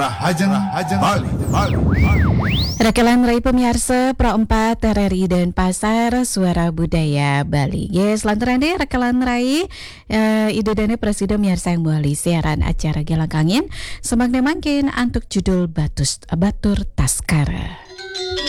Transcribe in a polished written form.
Rahajang Bali. Rekelan Rai pemirsa Pro 4 RRI dan Pasar Suara Budaya Bali. Yes, lantaran deh Rekelan Rai ide dana Presiden miarsa yang Bali siaran acara Gelang Kangin semakna mangkin antuk judul Batur Taskara.